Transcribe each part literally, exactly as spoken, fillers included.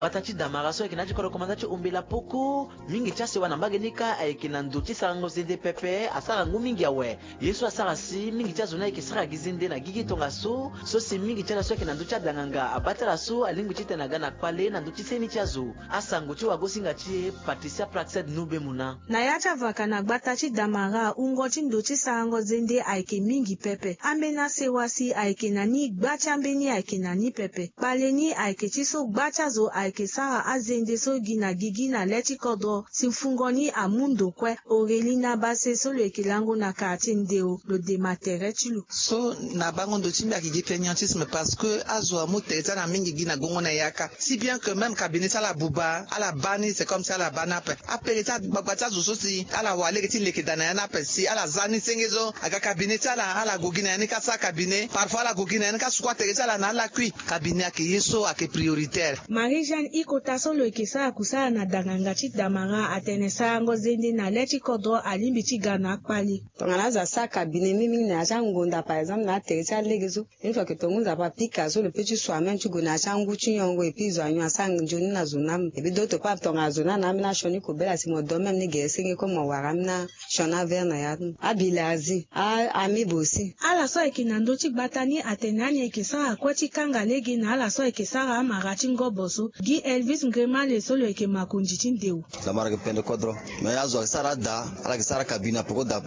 Batachi damaraso ekinachi koro komandachi umbila puku mingi chase wanambagenika ekinanduchi sango zinde pepe asara ngu mingi awe yesu asara si mingi chazuna ekisara gizinde na gigi tongasu so si mingi chala so ekinanducha danganga abatara su alingu chite na gana kwale nanduchi seni chazu asangu chi wagosinga chi Patricia Praxed nube muna na yacha vakana batachi damara ungochi nduchi sango zinde aike mingi pepe amena sewasi aike nani gbacha mbeni aike nani pepe baleni aike chiso gbacha zo aike Kesara azende so gina gigi na leti kodo simfungoni amundo kwe Aurelina base so le kilango na quartier ndeo le dématere chulu so na bango ndo timba ki gifeniantisme parce que azo amote ta na mingi gina gongo na yaka si bien que même cabinet à la buba à la bani c'est comme ça la banape apere ta babata zo so si à la wale ki le kidana yana pesi à la zani sengezo aga cabinet à la à la gogina ni ka sa cabinet parfois la gogina ni ka squat teresa la na la kui cabinet ke yeso ake prioritaire Marie Ikota solo ikisa kusana na danganga chi damara atenesa ngo zende na leti kodo alimbi chi gana kwali. Tongana za sa cabinet mimi na changonda par exemple na teresa legezo une fois que tongo za pas pika so le petit soi-même tu gona changu chi yongo et puis zanyo asang joni na zonam et puis d'autres pas tonga zona na na shoni ko bela si mo domem ne gesenge ko mo waramna shona verna ya abilazi a ami bosi ala so ekinando chi batani atenani ikisa akwati kanga legi na ala so ikisa amarachi ngoboso Gi Elvis Ngrema le solo eke makunji chindeu. Zamara ke pende kodro. Me yazo sara da, ala ke sara kabina poko da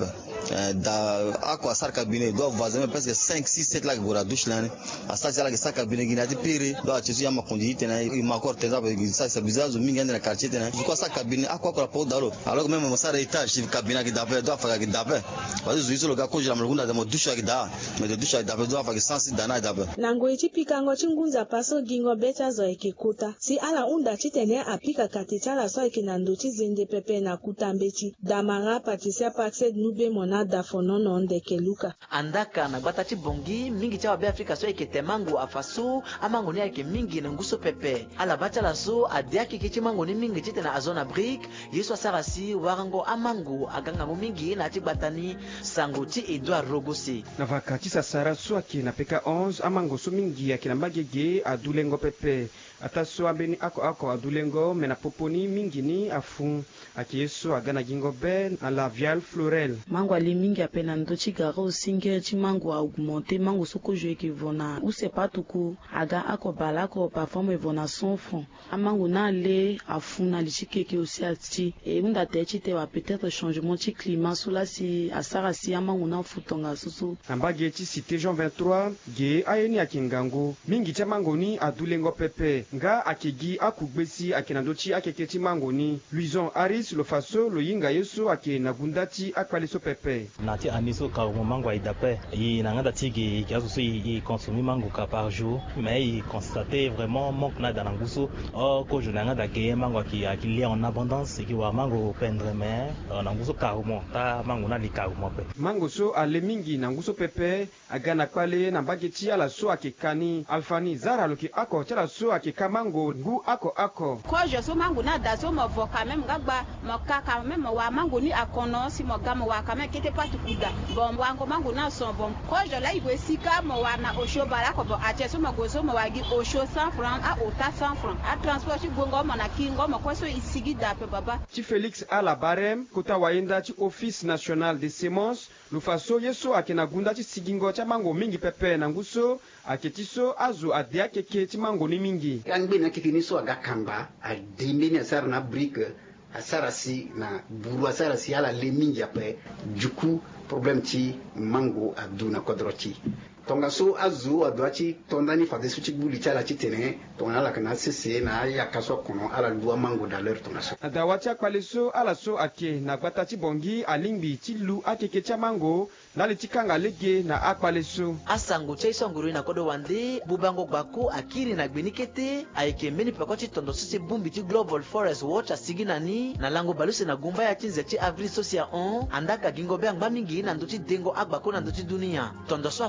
da akwa sara kabine do voisin presque cinq six sept la gora douche lane. Asa sara ke sara kabine gina ti pere do achesu ya makunji tena i makor teza be sa sa bizazo mingi na quartier tena. Ko sara kabine akwa ko poko dalo. Alors même mo sara étage kabina ki dape do afa ki dape. Wazi zuizo lo ga ko jira mlugunda de mo douche ki da. Me de douche ki dape do afa ki cent six dana dape. Nango ichi pikango chingunza paso gingo beta zo eke kota. Si ala unda chitene apika katichala so ekinando chizende pepe na kutambechi damara Patricia Praxed nube mona dafonono ndeke luka andaka na batachi bongi mingi cha wabe Afrika so eketemangu afasu amango ni ake mingi na nguso pepe ala bachala so adiaki kichimango ni mingi chite na azona brick yesu asarasi warango amangu aganga mingi na chibatani sango chi Edouard Rogosi na vakati sasara so ake na peka onze amango so mingi akina magege adulengo pepe ataso abeni ako ako adulengo mena poponi mingini afun akieso agana gingo ben na la vial florel mango ali mingi apena ndochi garo singe chi mango augmenter mango soko jwe ki vona ou c'est pas tout coup aga ako balako parfois vona cent francs amango na le afuna lichike ke aussi ati e unda techi te wa peut-être changement de climat sous si asara si amango na futonga susu ambage chi cité Jean vingt-trois ge ayeni akingango mingi cha mango ni adulengo pepe nga akegi akugbesi akinandochi akeketi mangoni Luison Aris lo faso lo yinga yeso ake nagundati akwaliso pepe nati aniso ka mango idape i nangada tigi ki aso i consommer mango ka par jour mais il constatait vraiment manque na dananguso oh ko je nangada ge mango ki akili en abondance ki wa mango pendre mais nanguso karumo ta mango na likarumo pe mango so ale mingi nanguso pepe agana kwale na bageti ala so akekani alfani zara lo ki ako chala so ake mango ngu ako ako ko je so mango na da so mo voka même gaba mo kaka même wa mango ni akono si mo gamo wa kama kete patu kuda bon wango mango na so bon ko je la iwe sika mo wa na osho bara ko bo ache so mo go so mo wa gi osho cent francs a ota cent francs a transport ci gongo mo na kingo mo ko so isigi da pe baba ci Félix ala barem kota waenda ci office national des semences lu faso yeso akena gunda ci sigingo cha mango mingi pepe na nguso aketiso azu adia keke ci mango ni mingi Angbi na kifini so aga kamba a dimini asara na brick asara si na buru asara si ala le mingi apre juku problem ti mango aduna kodrochi tonga so azu adwachi tondani fa desu chibuli chala chitene tonga la kana sese na ya kaso kono ala lua mango d'aller tonga so adawacha kwaleso ala so ake na batati bongi alingbi chilu akeke cha mango nali chikanga lege na akwaleso asango chaiso nguru na kodo wande bubango baku akiri na gbenikete aike meni pakoti tondo sisi bumbi ti Global Forest Watch asiginani na lango baluse na gumba ya chinze ti avril sosia on andaka gingo be angba mingi na nduti dengo agbako na nduti dunia tondo so afatene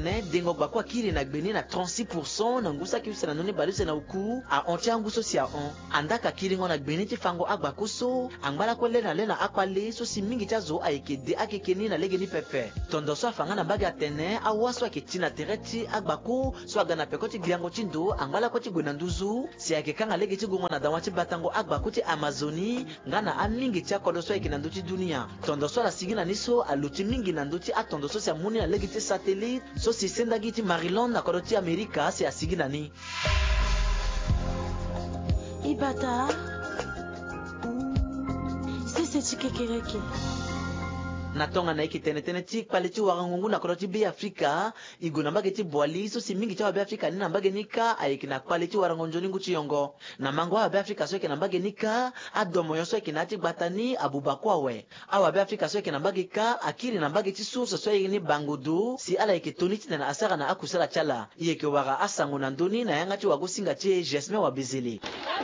tene dengo gba kwa kiri na gbeni na trente-six pour cent na ngusa ki usana noni baluse na uku a ontia nguso si a on andaka kiri ngo na gbeni ti fango agba kuso angbala ko lena lena akwale so si mingi chazo ayekede akekeni na legeni pepe tondo so afanga na mbage atene awaso aketina tereti agba ku so agana pekoti gliango chindo angbala ko ti gwena nduzu si akekanga lege ti gongo na dawa ti batango agba ku ti amazoni ngana amingi ti akodo so ekina ndu ti dunia tondo so la sigina niso aluti mingi na ndu ti atondo so si amuni na lege ti satellite so si sendagi ti Maryland na kodo ti Amerika si asigina ni Ibata sisi chikekereke na tonga na iki tene tene tik pale ti warangungu na kodo ti bi Afrika igo na mbage ti bwali so si mingi ti wa bi Afrika ni na mbage nika ayeki na pale ti warangonjo ningu ti yongo na mango wa bi Afrika so eke na mbage nika adomo yo so eke na ti gbatani abubakwa we awa bi Afrika so eke na mbage ka akiri na mbage ti source so eke ni bangodo si ala eke toni ti na asara na akusala chala yeke wara asango na ndoni na yanga ti wago singa ti Jesme wa bezele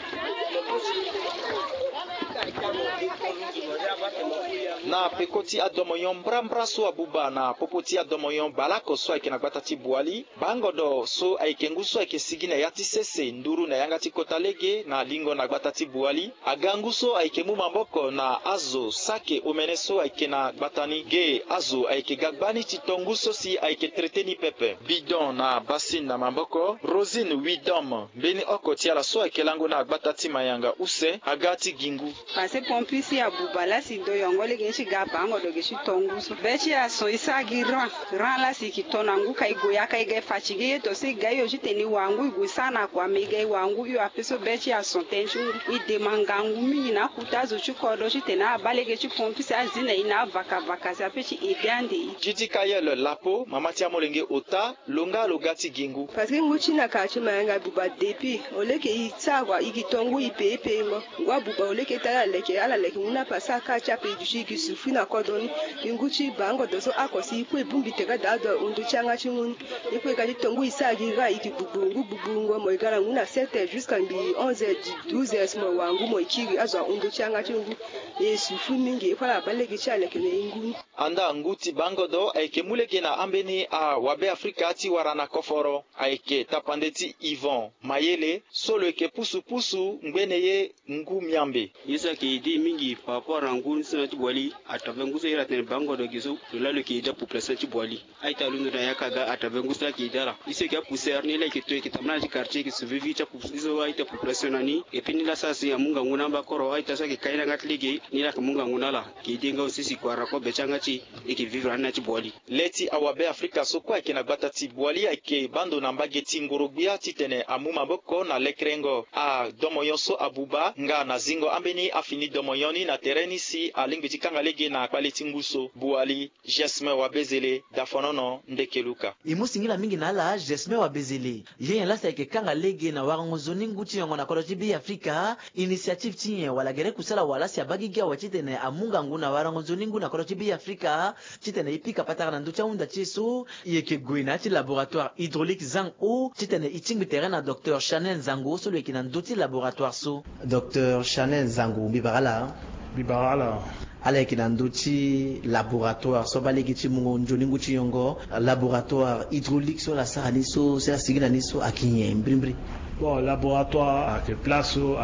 na pekoti adomoyon brambra so abuba na popoti adomoyon balako so ayeke na gbata ti buali bangodo so ayeke ngu so ayeke sigi na ya ti sese nduru na yanga ti kota lege na lingo na gbata ti buali aga ngu so ayeke mu maboko na azo sake omene so ayeke na gbata ni ge azo ayeke ga gba ni ti tongu so si ayeke traité ni pepe bidon na basine na maboko rosine widom mbeni oko ti ala so ayeke lango na gbata ti mayanga use aga ti gingu pase pompi si abuba la si do yongo lege si ga bango do ge si tongu so bechi aso isa gi ran ran la si ki tonangu kai goya kai ge fatigue to si ga yo jiteni wangu igu sana kwa mege wangu yo apeso bechi aso tenchu i de mangangu mi na kutazo chukodo jitena balege chi pompi si azina ina vaka vaka sa pechi idande jiti kayelo lapo mama ti amolenge ota longa logati gingu parce que nguchi na kachi mayanga buba depi oleke itsawa igitongu ipepe ngo ngwa buba oleke tala leke ala leke una pasa kacha pe jushi ki sufi na kodoni nguchi bango doso akosi ikwe bumbi tega dado undu changa chinguni ikwe kati tongu isagi ga iki bubungu bubungo mo igara nguna sept jusqu'à mbi onze douze mo wangu mo ikiri azwa undu changa chingu e sufi mingi fala baleke chale kene inguni anda nguti bangodo ayeke muleke na ambeni a wabe Afrika ti warana koforo ayeke tapande ti Yvon Mayele solo eke pusu pusu ngbene ye ngu miambe isa ke di mingi par rapport à ngu sina ti bwali atave ngu so ira ten bangodo giso la le ke da population ti bwali ay ta lu na yakaga atave ngu sa ke dara isa ke pousser ni la ke to ke tamna ti quartier ke se vivi ta iso ay ta population nani et puis ni la sa si amunga nguna ba koro ay ta sa ke kaina ngat ligi ni la ke munga nguna la ke dinga osisi kwa rako bechanga ti e ke vivre na ti bwali leti awabe Afrika so kwa ke na gbata ti bwali ayeke bando na mbage ti ngorogbia ti tene amu maboko na lekrengo a domoyon so abuba nga na zingo ambeni afini domoyoni na tereni si alingbi ti kanga lege na akpale ti nguso buali Jesme wa bezele dafonono ndekeluka imusingila mingi na ala Jesme wa bezele yeyen lasa ayeke kanga lege na warango zo ni ngu ti yongo na kodo ti bi Afrika initiative ti nyen wala gere kusala wala si abagi gia wa ti tene amunga ngu na warango zo ni ngu na kodo ti bi Afrika ti tene i pika pataka na ndu ti ahunda ti so e yeke gue na ti laboratoire hydraulique zang o ti tene i tingbi tere na docteur Chanel Zango so lo yeke na ndu ti laboratoire so docteur Chanel Zango bibara bibara ala yeke na ndu ti laboratoire so balege ti mungo nzoni ngu ti yongo laboratoire hydraulique so la sara ni so so asigi na ni so ayeke nyen mbirimbiri bon laboratoire ayeke place so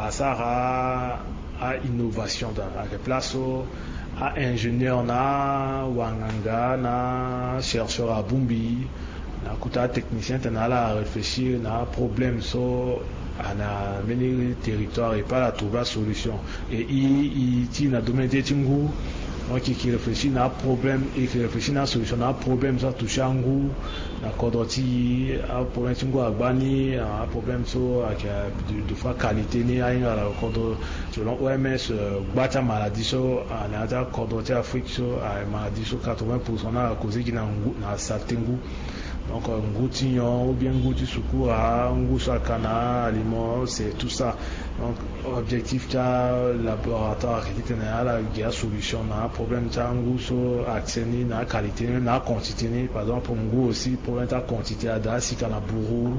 asara a innovation da ayeke place so a ingénieur na wanganga na chercheur a bumbi na kuta technicien tene ala réfléchir na problème so ana meni territoire et pas la trouver la solution et il il na domaine de tingu donc qui réfléchit na problème et qui réfléchit na solution na problème ça touche angu na kodoti a problème tingu agbani a problème so avec de de fois qualité ni a la kodo selon O M S gbata maladie so na ta kodoti Afrique so a maladie so quatre-vingts pour cent na cause qui na na satengu donc ngouti nyon ou bien ngouti sukura ngouti sakana aliment c'est tout ça donc objectif ta laboratoire qui était na la guia solution na problème ta ngouso accès na qualité na quantité par exemple pour ngou aussi problème ta quantité ada si kana buru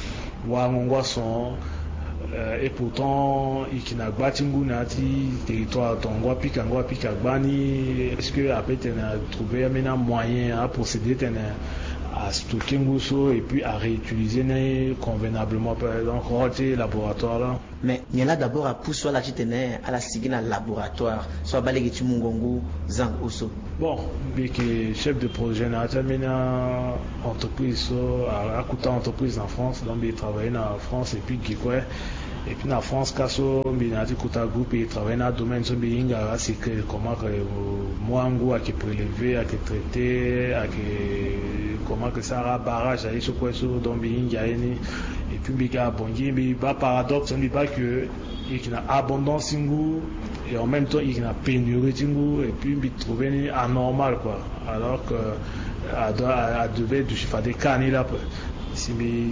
wa ngwa son Euh, et pourtant il n'a pas na ti territoire tongwa pika ngwa pika gbani est-ce que après tu as trouvé un moyen à procéder à stocker nguso et puis à réutiliser convenablement donc rôti laboratoire là. Mais il y a d'abord à pousser la chitene à la signer laboratoire soit balé que mungongo zang oso. Bon, mais que chef de projet na tamina entreprise so à Akuta entreprise en France donc il travaille en France et puis quoi et puis en France kaso mbinati Kuta groupe il travaille dans domaine so binga c'est que comment que mwangu a qui prélever a qui traiter a qui comment que ça a barrage à ce quoi so donc binga ni et puis biga bongi mais ba paradoxe on dit pas que il y a abondance ingu et en même temps il y a pénurie ingu et puis il trouver anormal quoi alors que à à devait du chiffre des cannes là si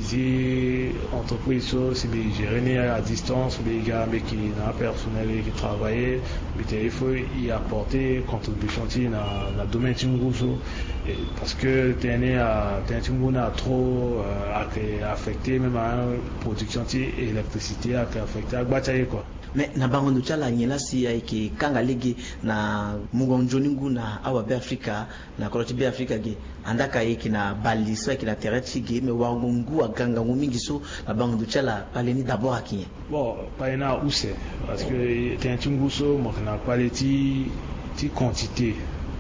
mes entreprises si mes gérer à distance les gars mais qui n'a personnel qui travaillait mais il faut y apporter contribution dans le domaine tinguso parce que tenir à tenir à trop affecté même à production d'électricité affecté à bataille quoi. Mais na bangondo chala nyela si aiki kanga ligi na mugonjoni ngu na awa be Afrika na koloti be Afrika ge andaka yiki na bali so yiki na tereti ge me wangungu aganga ngumingi so na bangondo chala paleni d'abord akinye. Bon, pas na ouse parce que tentungu so mo na quality ti quantité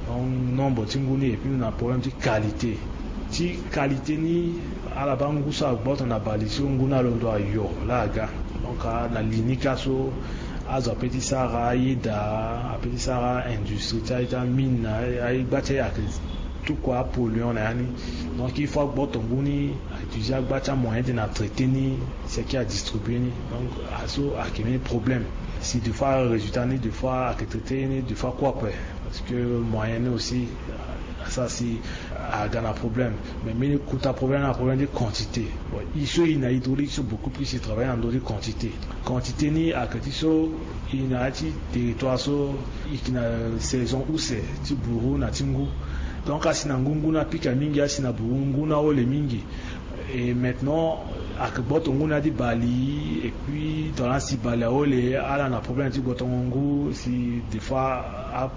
un nombre tinguni et puis on a problème de qualité. Ti qualité ni ala bangu so agbota na bali so nguna londo ayo la ga donc na linika so azo petit sara ida petit sara industrie ta mine ai batte ya tout quoi polluant na ni donc il faut que nguni utiliser batte moyen de na traiter ni ce qui a distribué ni donc aso a quel problème si deux fois résultat ni deux fois à traiter ni deux fois quoi parce que moyen aussi ça c'est a un problème mais mais quand un problème un problème de quantité bon ici il y a hydraulique sont beaucoup plus ils travaillent en de quantité quantité ni à que so il y a des territoires so il y a saison où c'est tu buru na tingu donc asina ngungu na pika mingi asina burungu na ole mingi et maintenant à que botongu na di bali et puis dans la si bali ole ala na problème tu botongu si des fois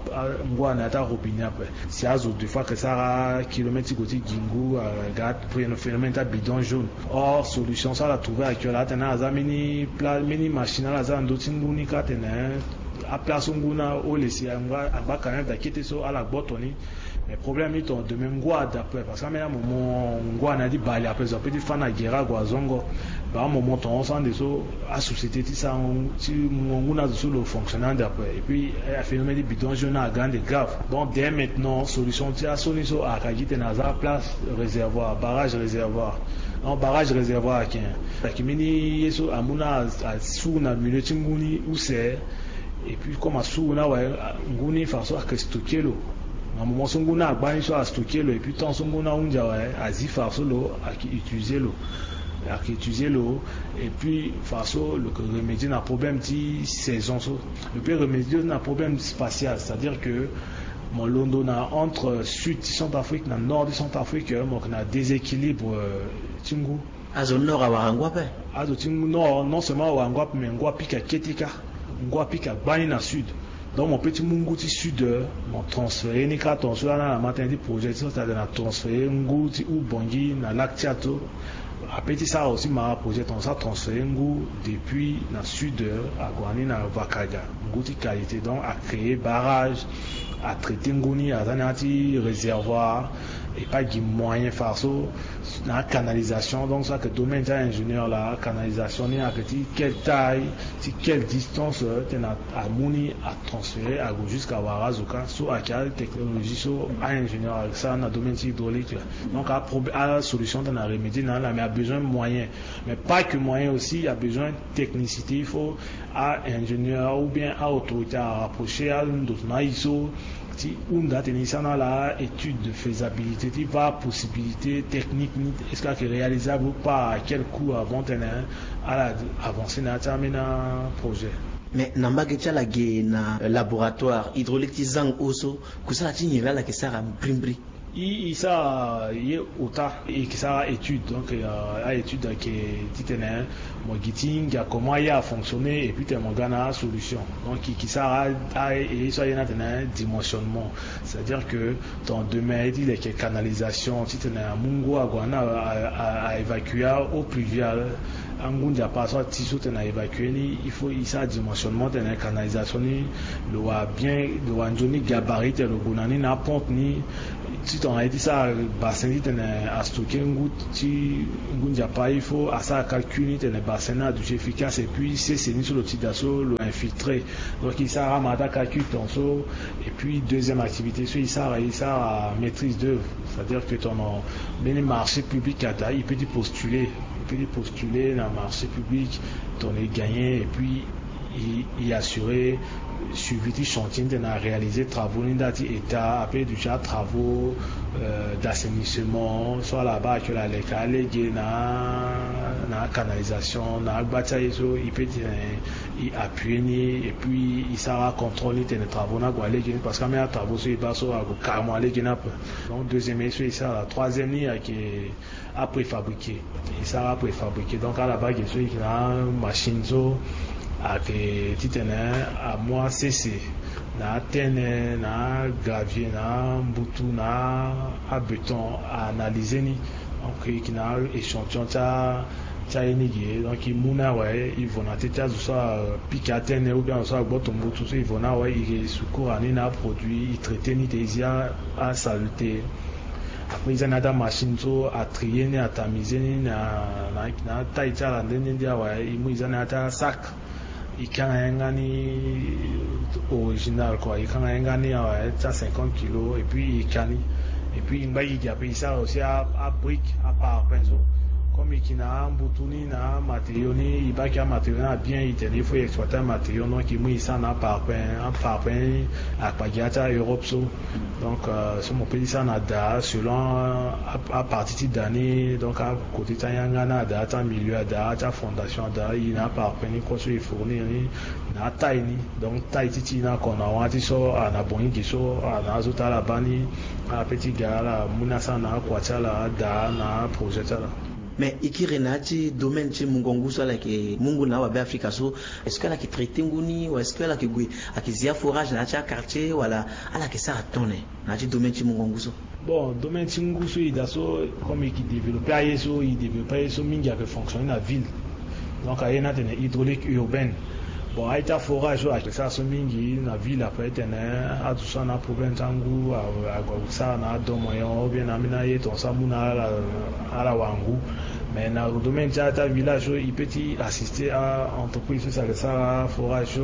ngwa na ta robinet après si azo des fois que ça kilomètre côté gingu regarde pour un phénomène ta bidon jaune or solution ça la trouver actuellement tena azamini pla mini machine la za ndotingu ni ka tena a place nguna ole si ngwa aba quand même d'aquêter so ala botoni mais problème est de même ngwa d'après parce que même mon ngwa na di bali après ça petit fana guerra gwazongo ba moment ton ensemble des so à société ti ça ti nguna sur le fonctionnement d'après et puis a phénomène de bidon jaune à grande grave donc dès maintenant solution ti a solution à kajite na za place réservoir barrage réservoir un barrage réservoir qui qui mini yeso amuna sous na milieu tinguni où c'est et puis comme à sous na ouais nguni façon à stocker l'eau à un moment songuna bani so à stocker l'eau et puis tant songuna unja ouais à zi façon l'eau à qui utiliser l'eau à qui utiliser l'eau et puis façon le remédier un problème de saison so le peut remédier un problème spatial c'est-à-dire que mon londo na entre sud Centrafrique na nord de Centrafrique mon na déséquilibre tingu azo nord à Warangwape azo tingu nord non seulement Warangwape mais ngwa pika ketika ngwa pika bani na sud donc mon petit munguti sud mon transféré ni ka transféré na la matin du projet ça c'est na transféré nguti ou bongi na lac Tchato a petit ça aussi ma projet on ça transféré ngu depuis na sud à Guani na Vakaga nguti qualité donc à créer barrage à traiter nguni à zanati réservoir et pas de moyens farceaux la canalisation donc ça que domaine ingénieur la canalisation ni à petit quelle taille si quelle distance tu as à muni à transférer à jusqu'à Warazuka so à quelle technologie so à ingénieur ça na domaine hydraulique donc à à solution dans la remédier là mais a besoin de moyens mais pas que moyens aussi il y a besoin de technicité il faut à ingénieur ou bien à autorité à rapprocher à d'autres naïso si on a tenu ça dans la étude de faisabilité il va possibilité technique est-ce que c'est réalisable ou pas à quel coût avant tenir à la avancer dans un projet mais nambagecha la ge na laboratoire hydraulique zang oso kusala tinyela la kesara mprimbri il ça il auta et qui ça étude donc à étude qui titene mo giting ya comment il a fonctionné et puis tu mon gana solution donc qui ça a et ça il y a un dimensionnement, c'est-à-dire que dans demain il y a que canalisation titene mungo agwana à évacuer au pluvial angunja pas ça tissu tena évacuer ni il faut il ça dimensionnement tena canalisation ni le bien le anjoni gabarit le gunani na pompe ni si on a dit ça bassin ni tena à stocker ngut ti ngunja pas il faut à ça calculer tena bassin na du efficace et puis c'est c'est ni sur le petit d'assaut le infiltré donc il ça ramada calcul ton so et puis deuxième activité sur il ça il ça maîtrise d'œuvre, c'est-à-dire que ton ben marché public à il peut y postuler il peut y postuler dans le marché public ton est gagné et puis il, il assurer suivi du chantier de réaliser travaux d'ati état après déjà travaux euh, d'assainissement soit là-bas que la lécale na na canalisation na bataille so il peut il appuyer et puis il sera contrôler les travaux na aller parce que mais travaux so il passe au carrément aller donc deuxième et c'est ça la troisième ni qui a préfabriqué il sera préfabriqué donc à la base il y a une machine so ake titene a moi cc na tene na gravier na mbutu na a béton à analyser ni donc qui na échantillon ta ta enigi donc il muna ouais il vont na tete ça pique à tene ou bien ça boto mbutu so il vont na ouais il secours ani na produit il traiter ni déjà à saluter après ils ont des machines so à trier ni à tamiser ni na na na taïta la ndeni dia ouais ils ont des sac ikangani original quoi ikangani à cinquante kilos et puis ikani et puis il y a payé ça aussi à à brique à part pinceau comme il na mbutuni na matériaux ni il va qu'il y a matériaux bien il faut exploiter matériaux donc il mouille ça na par pain en par pain à Pagiata Europe so donc sur mon pays ça na da selon à partir d'année donc à côté tanyanga na da ta milieu da ta fondation da il na par pain ni quoi il fournir ni na taille ni donc taille titi na qu'on a wati so na boni kiso na zota la bani à petit gars la munasa na quoi ça la da na projet ça. Mais ikiri nachi domaine chi mungongu so like mungu na wa Afrika so est-ce que la qui traiter nguni ou est-ce que la qui gui akizia forage na cha quartier wala ala ki sa tonne nachi domaine chi mungongu so bon domaine chi mungu so ida so comme qui développer aye so il développer so mingi que fonctionner na ville donc aye na tene hydraulique urbaine bon aye ta forage so avec ça so mingi na ville après tene a tout ça na problème tangu a ça na domoyon ou bien na mina ye ton ça muna ala ala wangu mais na domaine ta ta village il peut assister à entreprise ça ça forage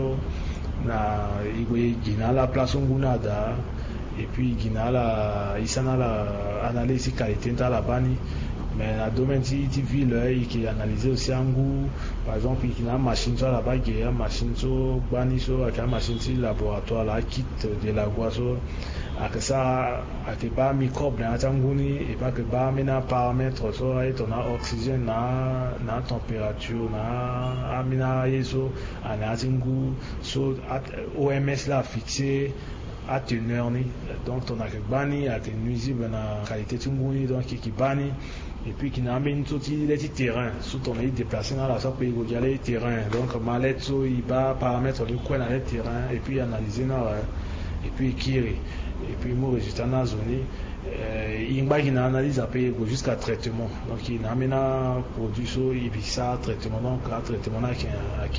na igwe gina la place nguna da et puis gina la isana la analyse qualité ta la bani mais la domaine ti ti ville qui analyser aussi en goût par exemple il y a une machine sur la bas il y a une machine sur bani sur avec une machine sur laboratoire la kit de la guaso avec ça avec pas microbe na tanguni et pas que ba mena paramètres so et on a oxygène na na température na amina yeso ana tingu so O M S là fixé à teneur ni donc on a que bani à nuisible na qualité tunguni donc qui bani et puis qui n'amène tout les terrain sous ton est déplacé dans la sorte pays où il y a les terrains donc mallette so il va paramètres du coin dans les terrains et puis analyser na et puis kiri et puis mon résultat na zone il va une analyse après jusqu'à traitement donc il amène produit so il ça traitement donc à traitement là qui qui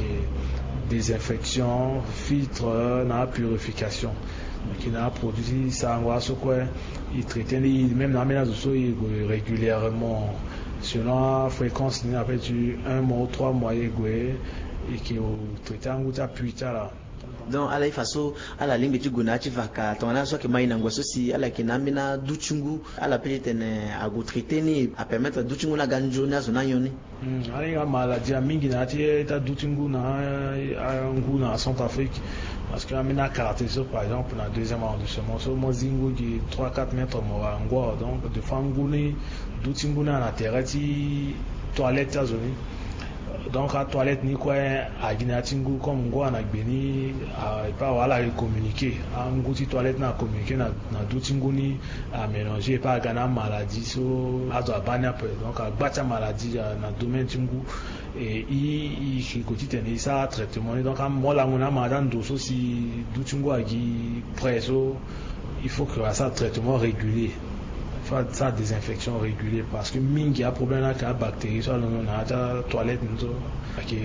désinfection filtre na purification qui n'a produit ça on ce quoi il traite même dans les so régulièrement selon la fréquence ni après du un mois trois mois et qui au traité en goutte puis là donc ala faso ala limbe ti gona ti vaka tona so ke mai na ngwaso si ala ke na mina duchungu ala peut ne ago traiter ni a permettre duchungu na ganjo na zona yoni mm ala ga maladie mingi na ti ta duchungu na ngu na Centrafrique parce que amina caractéristique par exemple dans deuxième arrondissement so mozingu di trois quatre mètres mo ngwa donc de fanguni duchungu na na terre ti toilette ta zone donc à toilette ni quoi à ginatingu comme ngwa na gbeni à pas voilà communiquer à nguti toilette na communiquer na na dutingu ni à mélanger pas gana maladie so à doit banya peu donc à battre maladie na domaine tingu et il il côté tenir ça traitement donc à moi la mona madame dosso si dutingu a gi preso il faut que ça traitement régulier faire ça désinfection régulière parce que mingi a problème là qu'à bactéries soit dans la toilette nous qui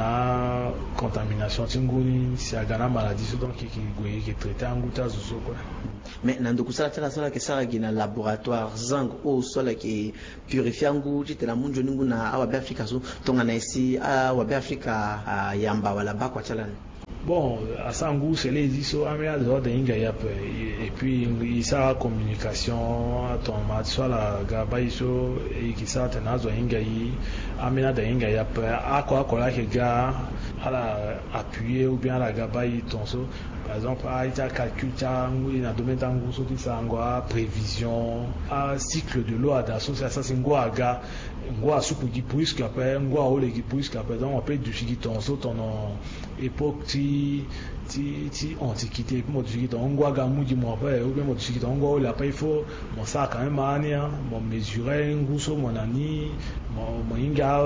gana contamination tinguni si a gana maladie donc qui qui qui traité en goutte zo quoi mais nando kusala tala sala ke sara gina laboratoire zang o sola ki purifier ngu titela munjo ningu na awa be Afrika so tonga na isi awa be Afrika yamba wala bakwa chalani. Bon, à Sangou, c'est les iso amia de ordre ingayap et puis il sa communication ton match soit la gaba iso et qui sa tenazo ingayi amina de ingayap à quoi quoi que gars à la appuyer ou bien à la gaba ton so par exemple à ita calcul ta ngui na domaine tangu so ti sangwa prévision à cycle de l'eau d'association ça ngwa aga ngwa suku qui puisque après ngwa ole qui puisque après donc on peut du chiki ton so ton époque ti ti ti antiquité puis mo chiki ton ngwa ga muji mo après ou bien mo chiki ton ngwa ole après il faut mon ça quand même ania mon mesurer nguso mon ani mon mon inga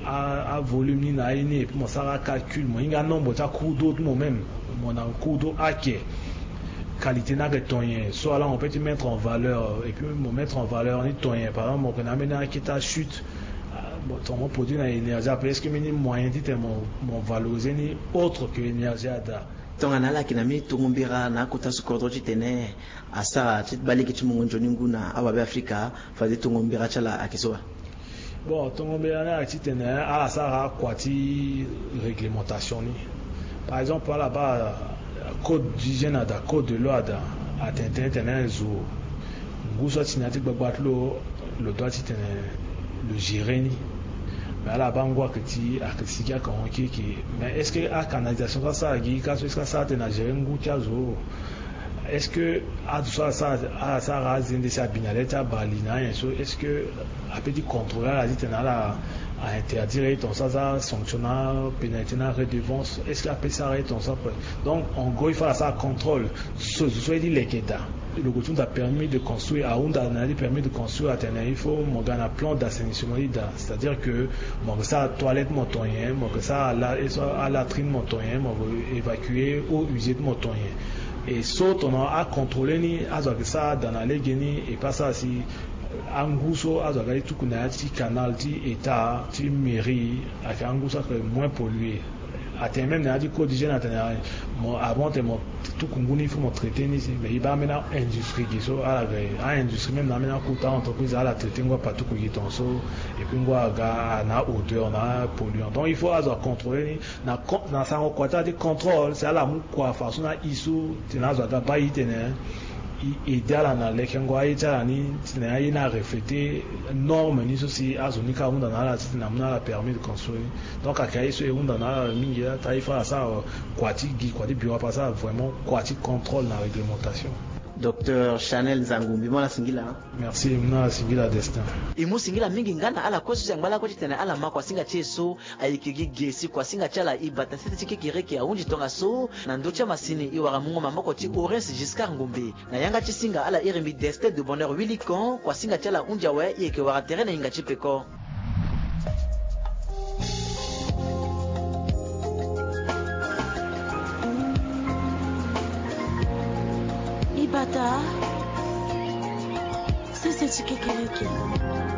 à à volume ni na ini et puis mon ça calcul mon inga nombre ta cours d'eau moi même mon en cours d'eau hacké qualité na retonien soit là on peut te mettre en valeur et puis me mettre en valeur ni tonien par exemple mon qu'on amène à qui ta chute bon ton mon produit na énergie après est-ce que mini moyen dit mon mon valoriser ni autre que énergie ada tonga na kina mi tungumbira na kota sukodro titene asa tibali kitu mungonjo ninguna awa be Afrika fazi tungumbira chala akisoa bon tungumbira na titene ala sara kwati réglementation ni par exemple là-bas code d'hygiène da code de l'eau da atteint tenir zo nguso tinati gbagbatlo le doit tenir le gérer ni mais à la bangwa que ti akisikia ka onki ki mais est-ce que à canalisation ça ça gi ka so ça tenir gérer ngucha zo est-ce que à tout ça ça à ça razine de sa binaleta balina est-ce que a petit contrôler la dit tenir la à interdire ton ça ça sanctionner pénalité na redevance est-ce qu'il appelle ça ton ça donc en gros il faut ça contrôle ce soit dit les queda le gouvernement a permis de construire à Honda a permis de construire à Tenerife mon gars un plan d'assainissement c'est-à-dire que mon ça toilette montoyen mon ça à la à latrine montoyen mon évacuer eau usée de montoyen et saute on a contrôler ni à ça dans la légeni et pas ça si anguso azagali tukuna ti canal ti état ti mairie ak anguso que moins pollué atteint même na di code d'hygiène atteint mo avant te mo tukunguni faut mo traiter ni mais il va maintenant industrie qui so à la industrie même na maintenant coûta entreprise à la traiter ngwa pas tout ko yiton so et puis ngwa ga na odeur na polluant donc il faut avoir contrôler na na ça on quoi de contrôle c'est à la mu quoi façon na isu tina za ga ba yitene idéal na lekengwa ita ni tina ina refléter norme ni ceci azonika unda na la tina na la permis de construire donc akai so unda na mingi ya taifa ça kwati gi kwati bureau pas ça vraiment kwati contrôle na réglementation. Docteur Chanel Zangumbi mwana singila merci mna singila destin imu singila mingi ngana ala kosu yangala ko titana ala makwa singa cheso ayikigi gesi kwa singa chala ibata sete chikikireke ya unji tonga so na ndocha masini iwara mungo mamako ti Orense Giscard Ngumbi na yanga chisinga ala irimi destin de bonheur wilikon kwa singa chala unja we yeke wara terena inga chipeko Ibata, c'est ce qui est